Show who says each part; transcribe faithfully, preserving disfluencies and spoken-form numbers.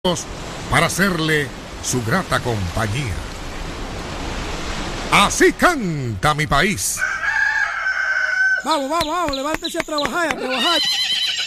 Speaker 1: para hacerle su grata compañía. Así canta mi país.
Speaker 2: Vamos, vamos, vamos, levántese a trabajar, a trabajar.